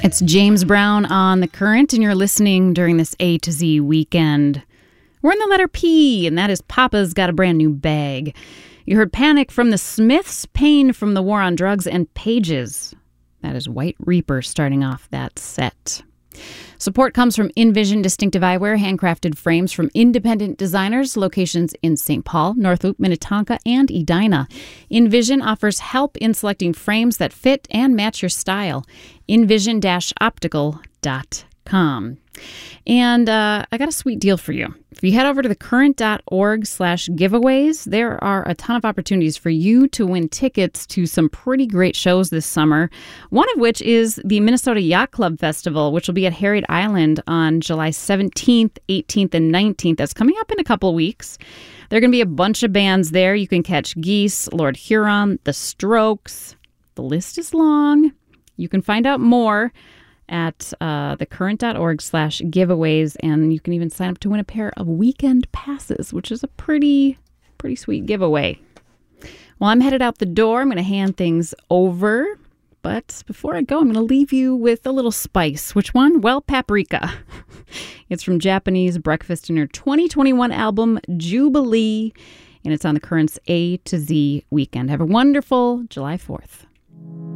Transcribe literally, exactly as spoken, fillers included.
It's James Brown on The Current, and you're listening during this A to Z weekend. We're in the letter P, and that is Papa's Got a Brand New Bag. You heard Panic from the Smiths, Pain from the War on Drugs, and Pages. That is White Reaper starting off that set. Support comes from InVision Distinctive Eyewear, handcrafted frames from independent designers, locations in Saint Paul, North Loop, Minnetonka, and Edina. InVision offers help in selecting frames that fit and match your style. InVision Optical dot com. And uh, I got a sweet deal for you. If you head over to thecurrent.org slash giveaways, there are a ton of opportunities for you to win tickets to some pretty great shows this summer, one of which is the Minnesota Yacht Club Festival, which will be at Harriet Island on July seventeenth, eighteenth, and nineteenth. That's coming up in a couple of weeks. There are going to be a bunch of bands there. You can catch Geese, Lord Huron, The Strokes. The list is long. You can find out more at uh, thecurrent.org slash giveaways, and you can even sign up to win a pair of weekend passes, which is a pretty, pretty sweet giveaway. Well, I'm headed out the door. I'm going to hand things over, but before I go, I'm going to leave you with a little spice. Which one? Well, paprika. It's from Japanese Breakfast in her twenty twenty-one album, Jubilee, and it's on the Current's A to Z weekend. Have a wonderful July fourth.